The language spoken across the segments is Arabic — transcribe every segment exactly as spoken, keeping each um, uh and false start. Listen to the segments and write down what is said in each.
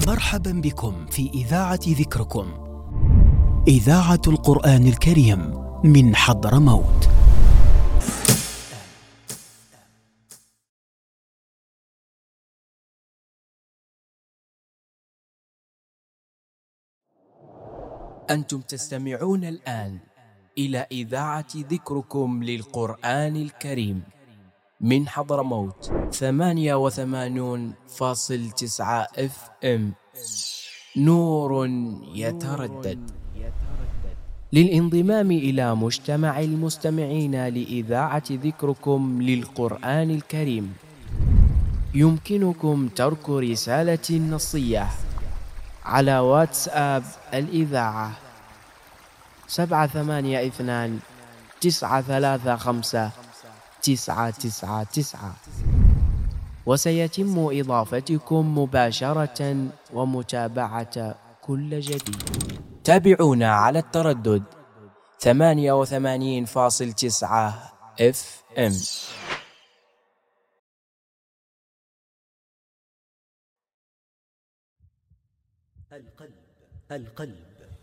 مرحبا بكم في إذاعة ذكركم، إذاعة القرآن الكريم من حضرموت. أنتم تستمعون الآن إلى إذاعة ذكركم للقرآن الكريم من حضرموت ثمانية وثمانون فاصل تسعة اف ام. نور يتردد. للانضمام إلى مجتمع المستمعين لإذاعة ذكركم للقرآن الكريم يمكنكم ترك رسالة نصية على واتساب الإذاعة سبعة ثمانية اثنان تسعة ثلاثة خمسة تسعة تسعة تسعة، وسيتم إضافتكم مباشرة ومتابعة كل جديد. تابعونا على التردد ثمانية وثمانين فاصل تسعة اف ام. القلب القلب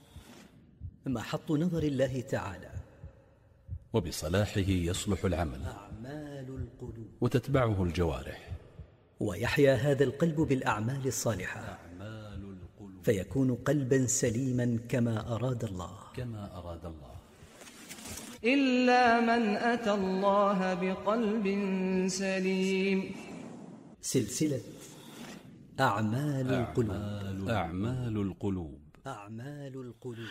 محط نظر الله تعالى، وبصلاحه يصلح العمل أعمال القلوب وتتبعه الجوارح، ويحيا هذا القلب بالأعمال الصالحة أعمال القلوب فيكون قلبا سليما كما أراد الله كما أراد الله. إلا من أتى الله بقلب سليم. سلسلة أعمال القلوب أعمال, أعمال القلوب أعمال القلوب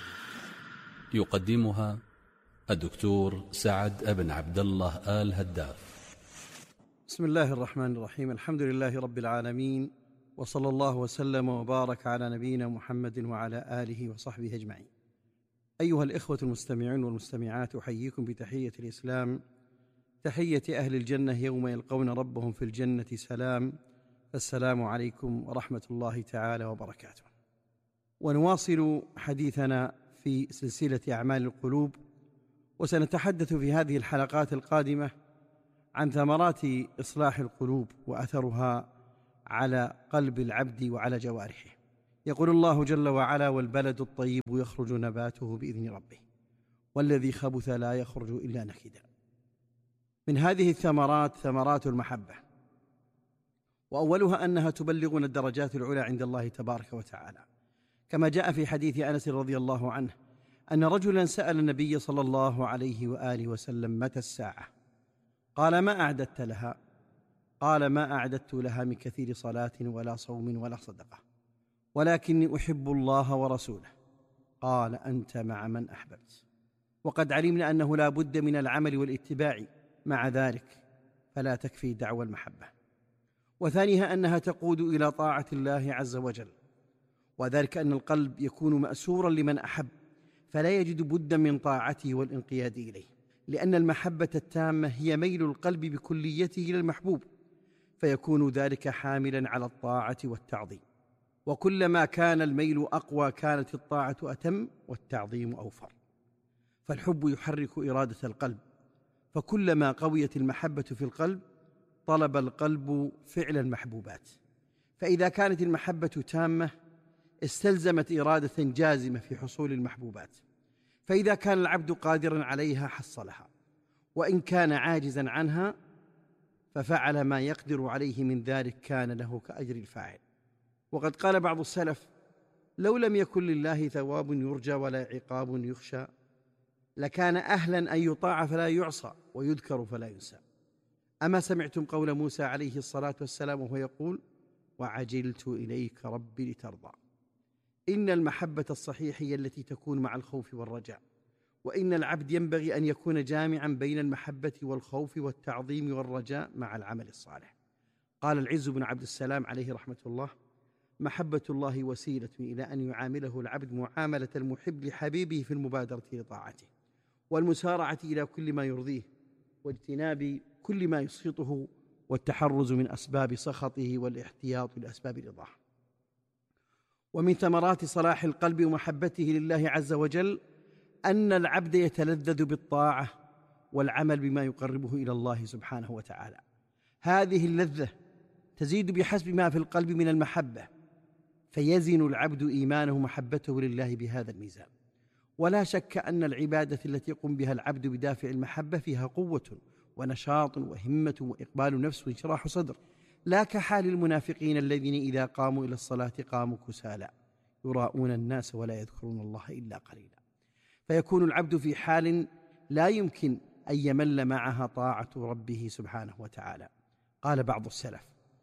يقدمها الدكتور سعد بن عبد الله آل هداف. بسم الله الرحمن الرحيم. الحمد لله رب العالمين، وصلى الله وسلم وبارك على نبينا محمد وعلى آله وصحبه أجمعين. أيها الإخوة المستمعون والمستمعات، أحييكم بتحية الإسلام، تحية أهل الجنة يوم يلقون ربهم في الجنة سلام. السلام عليكم ورحمة الله تعالى وبركاته. ونواصل حديثنا في سلسلة أعمال القلوب، وسنتحدث في هذه الحلقات القادمة عن ثمرات إصلاح القلوب وأثرها على قلب العبد وعلى جوارحه. يقول الله جل وعلا: والبلد الطيب يخرج نباته بإذن ربه والذي خبث لا يخرج إلا نكدا. من هذه الثمرات ثمرات المحبة، وأولها أنها تبلغنا الدرجات العلى عند الله تبارك وتعالى، كما جاء في حديث أنس رضي الله عنه أن رجلا سأل النبي صلى الله عليه وآله وسلم: متى الساعة؟ قال: ما أعددت لها؟ قال: ما أعددت لها من كثير صلاة ولا صوم ولا صدقة، ولكني أحب الله ورسوله. قال: أنت مع من أحببت. وقد علمنا أنه لا بد من العمل والاتباع، مع ذلك فلا تكفي دعوى المحبة. وثانيها أنها تقود إلى طاعة الله عز وجل، وذلك أن القلب يكون مأسورا لمن أحب، فلا يجد بدا من طاعته والانقياد إليه، لأن المحبة التامة هي ميل القلب بكليته إلى المحبوب، فيكون ذلك حاملا على الطاعة والتعظيم. وكلما كان الميل أقوى كانت الطاعة أتم والتعظيم أوفر. فالحب يحرك إرادة القلب، فكلما قويت المحبة في القلب طلب القلب فعل المحبوبات. فإذا كانت المحبة تامة استلزمت إرادة جازمة في حصول المحبوبات، فإذا كان العبد قادرا عليها حصلها، وإن كان عاجزا عنها ففعل ما يقدر عليه من ذلك كان له كأجر الفاعل. وقد قال بعض السلف: لو لم يكن لله ثواب يرجى ولا عقاب يخشى لكان أهلا أن يطاع فلا يعصى ويذكر فلا ينسى. أما سمعتم قول موسى عليه الصلاة والسلام وهو يقول: وعجلت إليك ربي لترضى. إن المحبة الصحيحة هي التي تكون مع الخوف والرجاء، وإن العبد ينبغي أن يكون جامعا بين المحبة والخوف والتعظيم والرجاء مع العمل الصالح. قال العز بن عبد السلام عليه رحمة الله: محبة الله وسيلة إلى أن يعامله العبد معاملة المحب لحبيبه في المبادرة لطاعته والمسارعة إلى كل ما يرضيه واجتناب كل ما يسخطه والتحرز من أسباب سخطه والاحتياط لأسباب رضاه. ومن ثمرات صلاح القلب ومحبته لله عز وجل أن العبد يتلذذ بالطاعة والعمل بما يقربه إلى الله سبحانه وتعالى. هذه اللذة تزيد بحسب ما في القلب من المحبة، فيزن العبد إيمانه محبته لله بهذا الميزان. ولا شك أن العبادة التي يقوم بها العبد بدافع المحبة فيها قوة ونشاط وهمة وإقبال نفس وانشراح صدر، لا كحال المنافقين الذين إذا قاموا إلى الصلاة قاموا كسالى يراءون الناس ولا يذكرون الله إلا قليلا. فيكون العبد في حال لا يمكن أن يمل معها طاعة ربه سبحانه وتعالى. قال بعض السلف: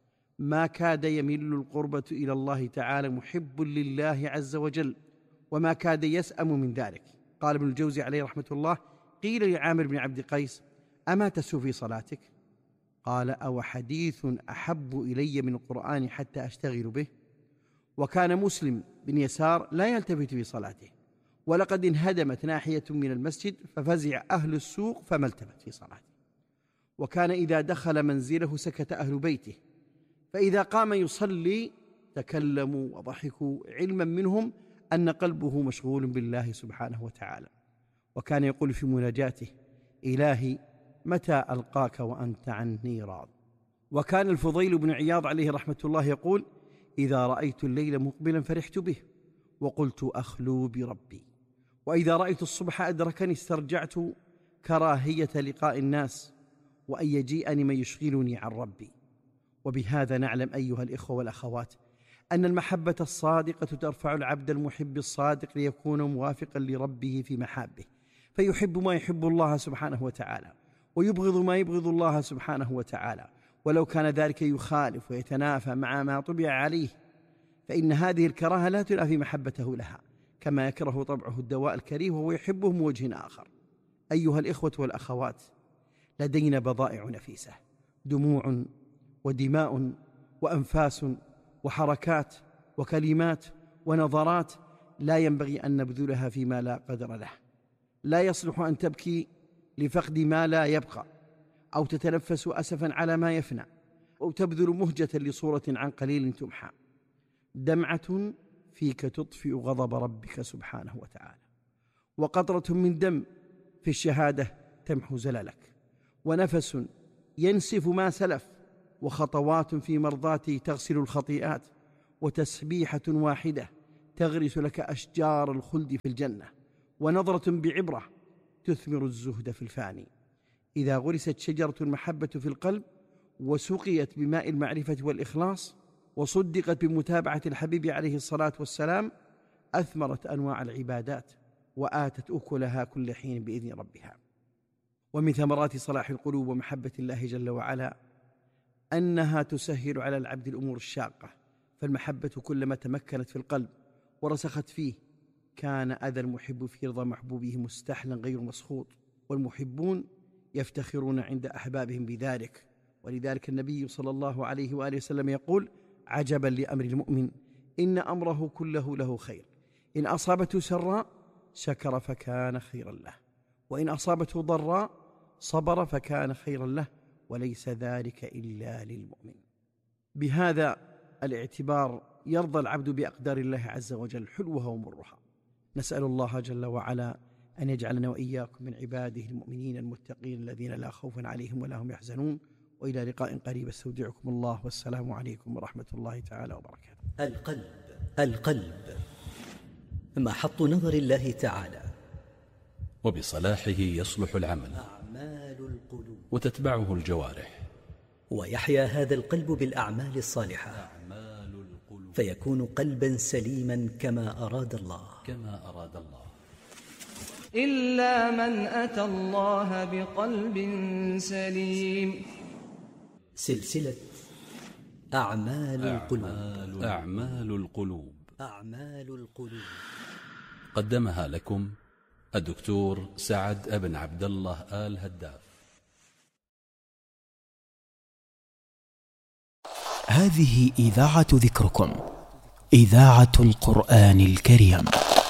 ما كاد يمل القربة إلى الله تعالى محب لله عز وجل، وما كاد يسأم من ذلك. قال ابن الجوزي عليه رحمة الله: قيل لعامر بن عبد قيس: أما تسهو في صلاتك؟ قال: أو حديث أحب إلي من القرآن حتى أشتغل به؟ وكان مسلم بن يسار لا يلتفت في صلاته، ولقد انهدمت ناحية من المسجد ففزع أهل السوق فما التفت في صلاته. وكان إذا دخل منزله سكت أهل بيته، فإذا قام يصلي تكلموا وضحكوا، علما منهم أن قلبه مشغول بالله سبحانه وتعالى. وكان يقول في مناجاته: إلهي متى ألقاك وأنت عني راض. وكان الفضيل بن عياض عليه رحمة الله يقول: إذا رأيت الليل مقبلا فرحت به وقلت أخلو بربي، وإذا رأيت الصبح أدركني استرجعت كراهية لقاء الناس وأن يجيئني من يشغلني عن ربي. وبهذا نعلم أيها الإخوة والأخوات أن المحبة الصادقة ترفع العبد المحب الصادق ليكون موافقا لربه في محابه، فيحب ما يحب الله سبحانه وتعالى ويبغض ما يبغض الله سبحانه وتعالى، ولو كان ذلك يخالف ويتنافى مع ما طبع عليه، فإن هذه الكراهة لا تنافي محبته لها، كما يكره طبعه الدواء الكريه وهو يحبه من وجه آخر. أيها الإخوة والأخوات، لدينا بضائع نفيسة، دموع ودماء وأنفاس وحركات وكلمات ونظرات لا ينبغي أن نبذلها فيما لا قدر له. لا يصلح أن تبكي لفقد ما لا يبقى، أو تتنفس أسفا على ما يفنى، أو تبذل مهجة لصورة عن قليل تمحى. دمعة فيك تطفئ غضب ربك سبحانه وتعالى، وقطرة من دم في الشهادة تمحو زللك، ونفس ينسف ما سلف، وخطوات في مرضاته تغسل الخطيئات، وتسبيحة واحدة تغرس لك أشجار الخلد في الجنة، ونظرة بعبرة تثمر الزهد في الفاني. إذا غرست شجرة المحبة في القلب وسقيت بماء المعرفة والإخلاص وصدقت بمتابعة الحبيب عليه الصلاة والسلام أثمرت أنواع العبادات وآتت أكلها كل حين بإذن ربها. ومن ثمرات صلاح القلوب ومحبة الله جل وعلا أنها تسهل على العبد الأمور الشاقة، فالمحبة كلما تمكنت في القلب ورسخت فيه كان أذى المحب في رضا محبوبه مستحلا غير مسخوط، والمحبون يفتخرون عند أحبابهم بذلك. ولذلك النبي صلى الله عليه وآله وسلم يقول: عجبا لأمر المؤمن إن أمره كله له خير، إن أصابته سراء شكر فكان خيرا له، وإن أصابته ضراء صبر فكان خيرا له، وليس ذلك إلا للمؤمن. بهذا الاعتبار يرضى العبد بأقدار الله عز وجل حلوها ومرها. نسأل الله جل وعلا أن يجعلنا وإياكم من عباده المؤمنين المتقين الذين لا خوف عليهم ولا هم يحزنون. وإلى لقاء قريب، استودعكم الله، والسلام عليكم ورحمة الله تعالى وبركاته. القلب القلب محط نظر الله تعالى، وبصلاحه يصلح العمل أعمال القلوب، وتتبعه الجوارح، ويحيا هذا القلب بالأعمال الصالحة، أعمال القلوب، فيكون قلبا سليما كما أراد الله كما أراد الله. إلا من أتى الله بقلب سليم. سلسلة أعمال القلوب. أعمال, أعمال القلوب أعمال القلوب قدمها لكم الدكتور سعد بن عبد الله آل هداف. هذه إذاعة ذكركم، إذاعة القرآن الكريم.